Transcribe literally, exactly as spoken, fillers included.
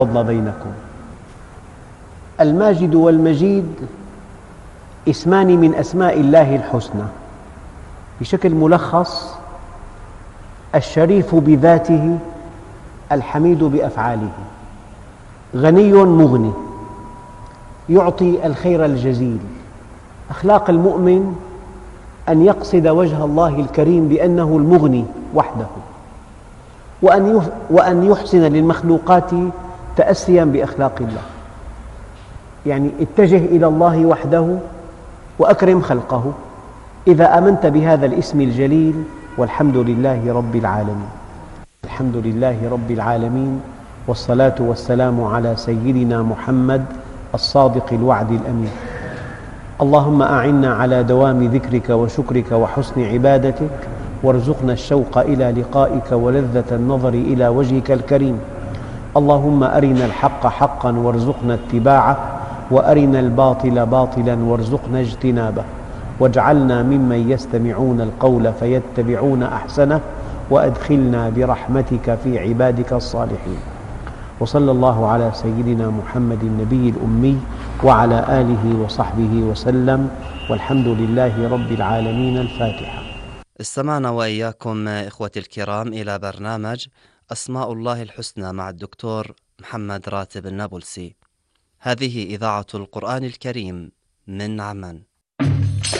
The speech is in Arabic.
فضل بينكم. الماجد والمجيد اسمان من أسماء الله الحسنى. بشكل ملخص: الشريف بذاته، الحميد بأفعاله، غني مغني، يعطي الخير الجزيل. أخلاق المؤمن أن يقصد وجه الله الكريم بأنه المغني وحده، وأن يحسن للمخلوقات تأسيا بأخلاق الله. يعني اتجه إلى الله وحده وأكرم خلقه إذا آمنت بهذا الاسم الجليل. والحمد لله رب العالمين. الحمد لله رب العالمين، والصلاة والسلام على سيدنا محمد الصادق الوعد الأمين. اللهم أعنا على دوام ذكرك وشكرك وحسن عبادتك، وارزقنا الشوق إلى لقائك ولذة النظر إلى وجهك الكريم. اللهم أرنا الحق حقا وارزقنا اتباعه، وأرنا الباطل باطلا وارزقنا اجتنابه، واجعلنا ممن يستمعون القول فيتبعون أحسنه، وأدخلنا برحمتك في عبادك الصالحين. وصلى الله على سيدنا محمد النبي الأمي وعلى آله وصحبه وسلم، والحمد لله رب العالمين. الفاتحة. استمعنا وإياكم إخوتي الكرام إلى برنامج أسماء الله الحسنى مع الدكتور محمد راتب النابلسي. هذه إذاعة القرآن الكريم من عمان.